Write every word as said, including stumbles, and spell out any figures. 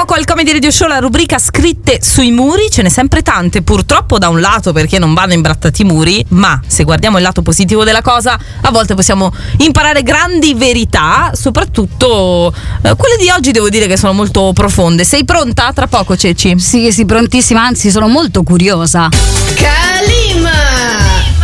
poco al Comedy Radio Show la rubrica scritte sui muri, ce n'è sempre tante purtroppo da un lato perché non vanno imbrattati i muri, ma se guardiamo il lato positivo della cosa a volte possiamo imparare grandi verità, soprattutto eh, quelle di oggi devo dire che sono molto profonde. Sei pronta? Tra poco Ceci? Sì, sì, prontissima, anzi sono molto curiosa. Kalim!